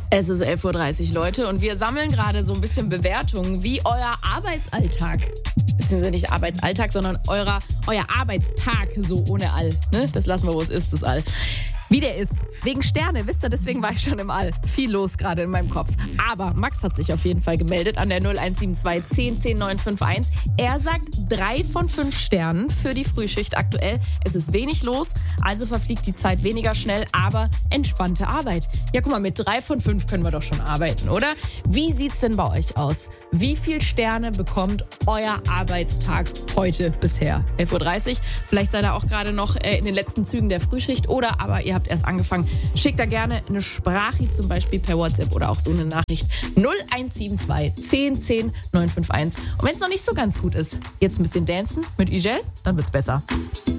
Es ist 11.30 Uhr, Leute, und wir sammeln gerade so ein bisschen Bewertungen, wie euer Arbeitsalltag, beziehungsweise nicht Arbeitsalltag, sondern euer Arbeitstag, so ohne All. Ne? Das lassen wir, wo es ist, das All. Wie der ist. Wegen Sterne, wisst ihr, deswegen war ich schon im All. Viel los gerade in meinem Kopf. Aber Max hat sich auf jeden Fall gemeldet an der 0172 10 10 951. Er sagt 3 von 5 Sternen für die Frühschicht aktuell. Es ist wenig los, also verfliegt die Zeit weniger schnell, aber entspannte Arbeit. Ja, guck mal, mit 3 von 5 können wir doch schon arbeiten, oder? Wie sieht's denn bei euch aus? Wie viel Sterne bekommt euer Arbeitstag heute bisher? 11.30 Uhr. Vielleicht seid ihr auch gerade noch in den letzten Zügen der Frühschicht oder aber ihr habt erst angefangen. Schickt da gerne eine Sprachricht, zum Beispiel per WhatsApp oder auch so eine Nachricht. 0172 10 10 951. Und wenn es noch nicht so ganz gut ist, jetzt ein bisschen dancen mit Igel, dann wird's besser.